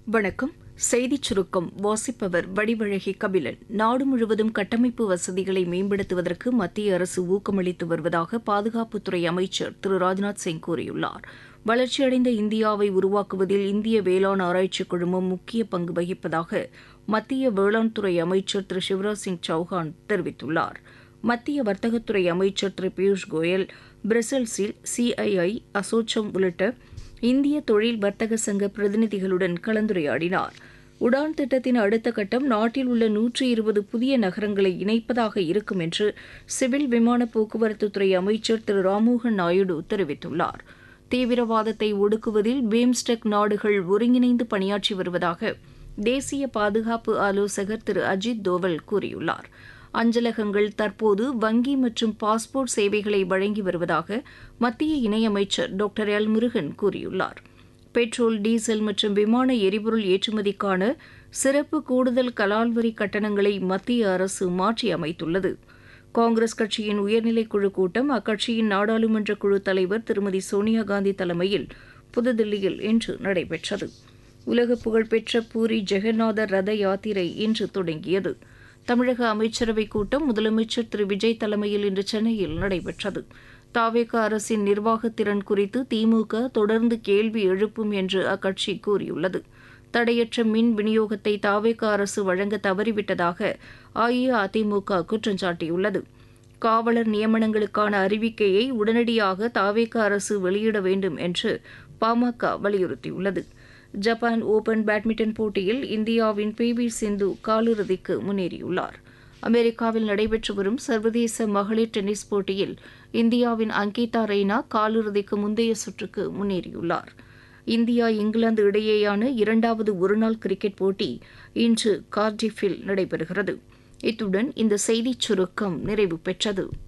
வணக்கம். செய்திச் சுருக்கம் வாசிப்பவர் வடிவழகி கபிலன். நாடு முழுவதும் கட்டமைப்பு வசதிகளை மேம்படுத்துவதற்கு மத்திய அரசு ஊக்கமளித்து வருவதாக பாதுகாப்புத்துறை அமைச்சர் திரு ராஜ்நாத் சிங் கூறியுள்ளார். வளர்ச்சியடைந்த இந்தியாவை உருவாக்குவதில் இந்திய வேளாண் ஆராய்ச்சிக் குழுமம் முக்கிய பங்கு வகிப்பதாக மத்திய வேளாண் துறை அமைச்சர் திரு சிவராஜ் சிங் சௌஹான் தெரிவித்துள்ளார். மத்திய வர்த்தகத்துறை அமைச்சர் திரு பியூஷ் கோயல் பிரசல்ஸில் சிஐஐ, அசோச்சம் உள்ளிட்ட இந்திய தொழில் வர்த்தக சங்க பிரதிநிதிகளுடன் கலந்துரையாடினார். உடான் திட்டத்தின் அடுத்த கட்டம் நாட்டில் உள்ள 120 புதிய நகரங்களை இணைப்பதாக இருக்கும் என்று சிவில் விமான போக்குவரத்துத்துறை அமைச்சர் திரு ராம்மோகன் நாயுடு தெரிவித்துள்ளார். தீவிரவாதத்தை ஒடுக்குவதில் பிம்ஸ்டெக் நாடுகள் ஒருங்கிணைந்து பணியாற்றி வருவதாக தேசிய பாதுகாப்பு ஆலோசகர் திரு அஜித் தோவல் கூறியுள்ளார். அஞ்சலகங்கள் தற்போது வங்கி மற்றும் பாஸ்போர்ட் சேவைகளை வழங்கி வருவதாக மத்திய இணையமைச்சர் டாக்டர் எல் முருகன் கூறியுள்ளார். பெட்ரோல், டீசல் மற்றும் விமான எரிபொருள் ஏற்றுமதிக்கான சிறப்பு கூடுதல் கலால் வரி கட்டணங்களை மத்திய அரசு மாற்றி அமைத்துள்ளது. காங்கிரஸ் கட்சியின் உயர்நிலைக்குழு கூட்டம் அக்கட்சியின் நாடாளுமன்ற குழு தலைவர் திருமதி சோனியா காந்தி தலைமையில் புதுதில்லியில் இன்று நடைபெற்றது. உலக புகழ்பெற்ற பூரி ஜெகநாதர் ரத யாத்திரை இன்று தொடங்கியது. தமிழக அமைச்சரவைக் கூட்டம் முதலமைச்சர் திரு விஜய் தலைமையில் இன்று சென்னையில் நடைபெற்றது. தாவேக அரசின் நிர்வாகத்திறன் குறித்து திமுக தொடர்ந்து கேள்வி எழுப்பும் என்று அக்கட்சி கூறியுள்ளது. தடையற்ற மின் விநியோகத்தை தாவேக அரசு வழங்க தவறிவிட்டதாக அஇஅதிமுக குற்றம் சாட்டியுள்ளது. காவலர் நியமனங்களுக்கான அறிவிக்கையை உடனடியாக தாவேக அரசு வெளியிட வேண்டும் என்று பாமக வலியுறுத்தியுள்ளது. ஜப்பான் ஓபன் பேட்மிண்டன் போட்டியில் இந்தியாவின் பி.வி. சிந்து காலிறுதிக்கு முன்னேறியுள்ளார். அமெரிக்காவில் நடைபெற்று வரும் சர்வதேச மகளிர் டென்னிஸ் போட்டியில் இந்தியாவின் அங்கிதா ரெய்னா காலிறுதிக்கு முந்தைய சுற்றுக்கு முன்னேறியுள்ளார். இந்தியா, இங்கிலாந்து இடையேயான 2வது ஒருநாள் கிரிக்கெட் போட்டி இன்று கார்டிஃபில் நடைபெறுகிறது. இத்துடன் இந்த செய்திச் சுருக்கம் நிறைவு பெற்றது.